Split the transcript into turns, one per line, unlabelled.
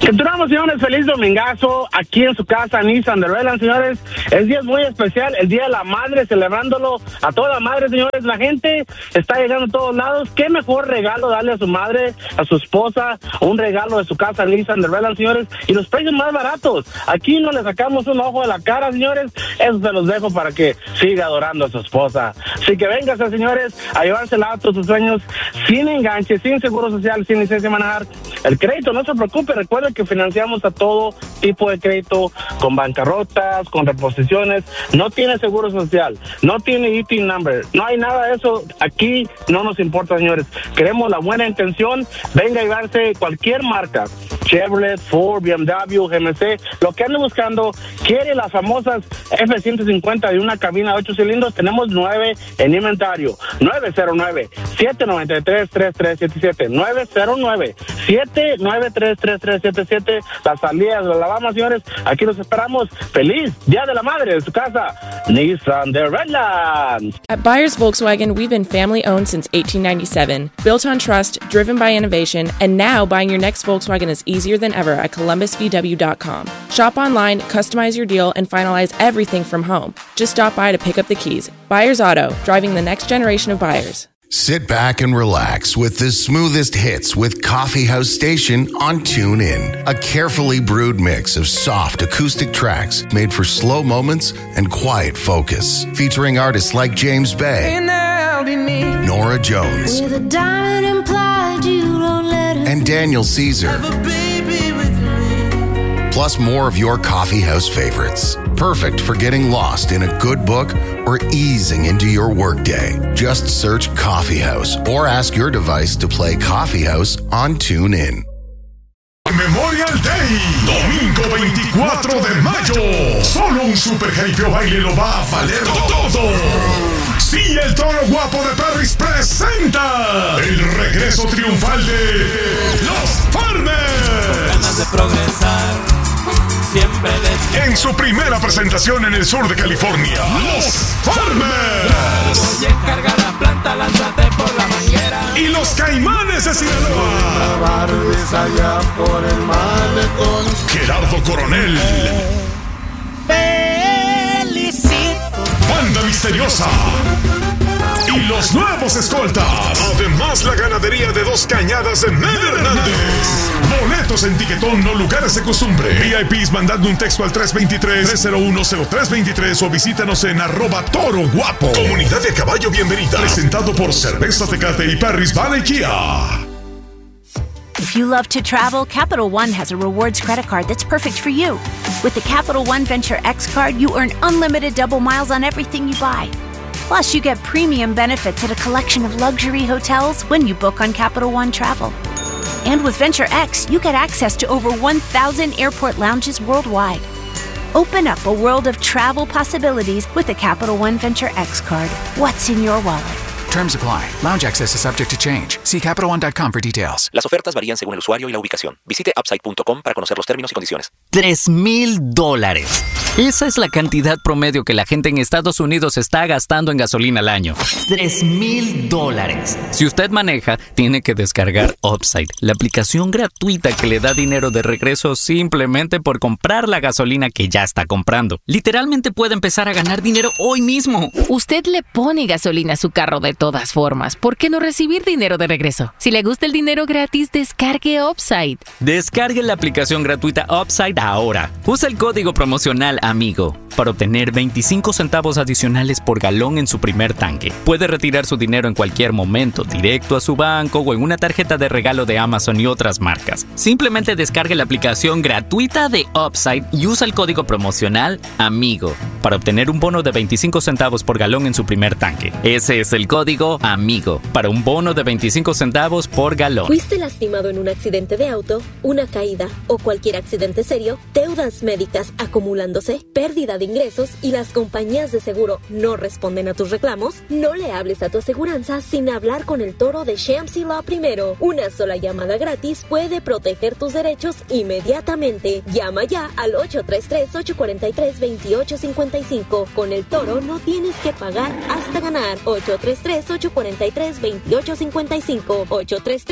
Continuamos, señores, feliz domingazo aquí en su casa, Nissan de Redland, señores. Es día muy especial, el Día de la Madre, celebrándolo a toda madre, señores. La gente está llegando a todos lados. ¿Qué mejor regalo darle a su madre, a su esposa, un regalo de su casa, Nissan de Redland, señores? Y los precios más baratos. Aquí no le sacamos un ojo de la cara, señores. Eso se los dejo para que siga adorando a su esposa. Así que véngase, señores, a llevarse el auto, sus sueños, sin enganche, sin seguro social, sin licencia de manejar. El crédito, no se preocupe, recuerde que financiamos a todo tipo de crédito, con bancarrotas, con reposiciones. No tiene seguro social, no tiene ITIN number, no hay nada de eso. Aquí no nos importa, señores. Queremos la buena intención. Venga a llevarse cualquier marca, Chevrolet, Ford, BMW, GMC, lo que ande buscando. Quiere las famosas F-150 de una cabina de 8 cilindros. Tenemos 9 en inventario. 909-793-3377. 909-793-3377. Las salidas de Alabama, señores. Aquí los esperamos. Feliz Día de la Madre de su casa, Nissan de Redland.
At Byers Volkswagen, we've been family-owned since 1897. Built on trust, driven by innovation, and now buying your next Volkswagen is easier than ever at ColumbusVW.com. Shop online, customize your deal, and finalize everything from home. Just stop by to pick up the keys. Byers Auto, driving the next generation of buyers.
Sit back and relax with the smoothest hits with Coffee House Station on TuneIn. A carefully brewed mix of soft acoustic tracks made for slow moments and quiet focus. Featuring artists like James Bay, Nora Jones, and Daniel Caesar. Plus more of your coffee house favorites. Perfect for getting lost in a good book or easing into your workday. Just search Coffee House or ask your device to play Coffee House on TuneIn.
Memorial Day, domingo 24 de mayo. Solo un super hypeo baile lo va a valer todo. Sí, el Toro Guapo de Perris presenta el regreso triunfal de Los Farmers.
Ganas de progresar. En
su primera presentación en el sur de California, Los Farmers.
Oye, carga la planta, lánzate por la manguera.
Y los Caimanes de Sinaloa.
Allá por el malecón.
Gerardo Coronel.
Felicito.
Banda Misteriosa. Y los nuevos escoltas. Además, la ganadería de 2 cañadas de Mel Hernández. Boletos en Tiquetón o lugares de costumbre. VIPs mandando un texto al 323-301-0323 o visítanos en @toroguapo. Comunidad de Caballo Bienvenida. Presentado por Cerveza Tecate y Perris Valley Kia.
If you love to travel, Capital One has a rewards credit card that's perfect for you. With the Capital One Venture X card, you earn unlimited double miles on everything you buy. Plus, you get premium benefits at a collection of luxury hotels when you book on Capital One Travel. And with Venture X, you get access to over 1,000 airport lounges worldwide. Open up a world of travel possibilities with the Capital One Venture X card. What's in your wallet?
Terms apply. Lounge access is subject to change. See CapitalOne.com for details.
Las ofertas varían según el usuario y la ubicación. Visite Upside.com para conocer los términos y condiciones.
$3,000. Esa es la cantidad promedio que la gente en Estados Unidos está gastando en gasolina al año. $3,000. Si usted maneja, tiene que descargar Upside, la aplicación gratuita que le da dinero de regreso simplemente por comprar la gasolina que ya está comprando. Literalmente puede empezar a ganar dinero hoy mismo.
Usted le pone gasolina a su carro de todas formas. ¿Por qué no recibir dinero de regreso? Si le gusta el dinero gratis, descargue Upside.
Descargue la aplicación gratuita Upside ahora. Usa el código promocional AMIGO para obtener 25 centavos adicionales por galón en su primer tanque. Puede retirar su dinero en cualquier momento, directo a su banco o en una tarjeta de regalo de Amazon y otras marcas. Simplemente descargue la aplicación gratuita de Upside y usa el código promocional AMIGO para obtener un bono de 25 centavos por galón en su primer tanque. Ese es el código AMIGO para un bono de 25 centavos por galón.
¿Fuiste lastimado en un accidente de auto, una caída o cualquier accidente serio? Deudas médicas acumulándose, pérdida de ingresos y las compañías de seguro no responden a tus reclamos? No le hables a tu aseguranza sin hablar con el Toro de Shamsi Law primero. Una sola llamada gratis puede proteger tus derechos inmediatamente. Llama ya al 833-843-2855. Con el Toro no tienes que pagar hasta ganar. 833-843-2855. 833